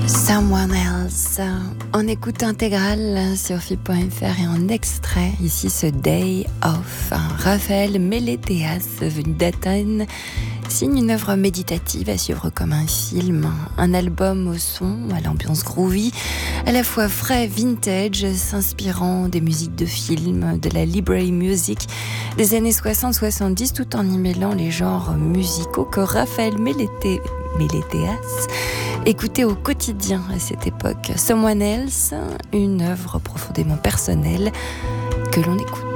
Someone Else, en écoute intégrale sur FIP.fr et en extrait, ici ce Day Off. Raphaël Mélétéas, venu d'Athènes, signe une œuvre méditative à suivre comme un film, un album au son, à l'ambiance groovy, à la fois frais, vintage, s'inspirant des musiques de films, de la library music des années 60-70, tout en y mêlant les genres musicaux que Raphaël Mélétéas écoutait au quotidien à cette époque. Someone Else, une œuvre profondément personnelle que l'on écoute.